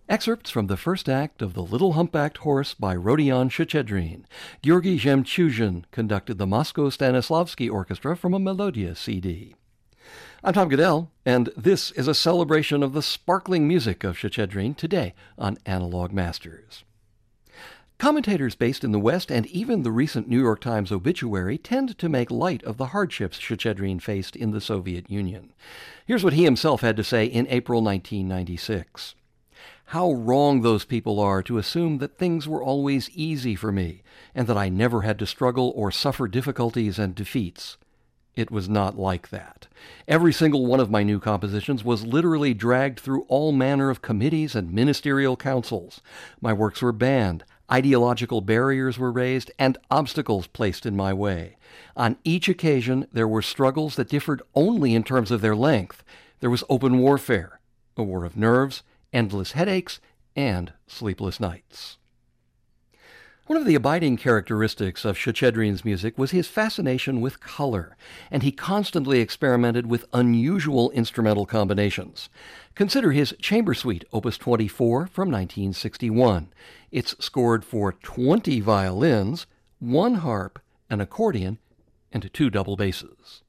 Excerpts from the first act of The Little Humpbacked Horse by Rodion Shchedrin. Georgy Zhemchuzhin conducted the Moscow Stanislavski Orchestra from a Melodia CD. I'm Tom Goodell, and this is a celebration of the sparkling music of Shchedrin today on Analog Masters. Commentators based in the West and even the recent New York Times obituary tend to make light of the hardships Shchedrin faced in the Soviet Union. Here's what he himself had to say in April 1996. How wrong those people are to assume that things were always easy for me, and that I never had to struggle or suffer difficulties and defeats. It was not like that. Every single one of my new compositions was literally dragged through all manner of committees and ministerial councils. My works were banned, ideological barriers were raised, and obstacles placed in my way. On each occasion, there were struggles that differed only in terms of their length. There was open warfare, a war of nerves, endless headaches, and sleepless nights. One of the abiding characteristics of Shchedrin's music was his fascination with color, and he constantly experimented with unusual instrumental combinations. Consider his Chamber Suite, Opus 24, from 1961. It's scored for 20 violins, 1 harp, an accordion, and 2 double basses.